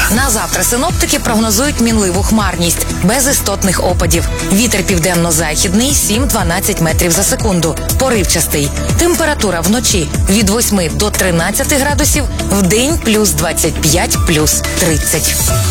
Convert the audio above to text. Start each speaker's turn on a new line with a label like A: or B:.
A: На завтра синоптики прогнозують мінливу хмарність, без істотних опадів. Вітер південно-західний 7-12 метрів за секунду. Поривчастий. Температура вночі від 8 до 13 градусів, вдень плюс 25, плюс 30.